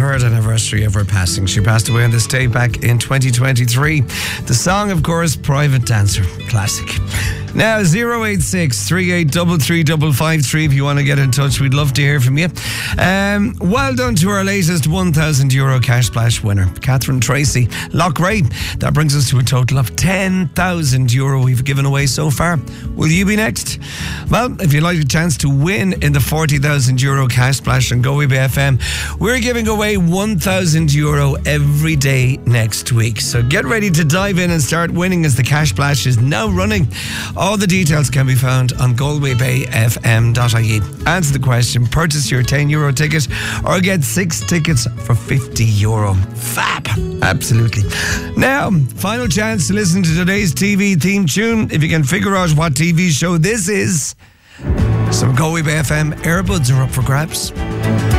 3rd anniversary of her passing. She passed away on this day back in 2023. The song, of course, Private Dancer. Classic. Now, 086 3833 if you want to get in touch. We'd love to hear from you. Well done to our latest €1,000 cash splash winner, Catherine Tracy, Loughrea. That brings us to a total of €10,000 we've given away so far. Will you be next? Well, if you'd like a chance to win in the €40,000 cash splash on Galway Bay FM, we're giving away €1,000 every day next week. So get ready to dive in and start winning as the cash splash is now running. All the details can be found on galwaybayfm.ie. Answer the question, purchase your €10 ticket or get 6 tickets for €50. Fab. Absolutely. Now, final chance to listen to today's TV theme tune. If you can figure out what TV show this is, some Galway Bay FM earbuds are up for grabs.